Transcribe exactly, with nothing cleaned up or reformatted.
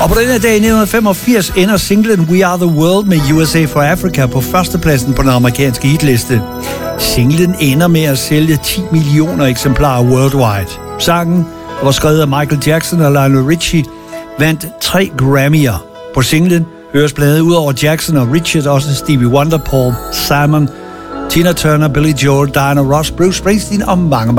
Og på denne dag i nitten femogfirs ender singlen We Are The World med U S A for Africa på førstepladsen på den amerikanske hitliste. Singlen ender med at sælge ti millioner eksemplarer worldwide. Sangen, der var skrevet af Michael Jackson og Lionel Richie, vandt tre Grammy'er. På singlen høres blandt andet ud over Jackson og Richard også Stevie Wonder, Paul Simon, Tina Turner, Billy Joel, Diana Ross, Bruce Springsteen og mange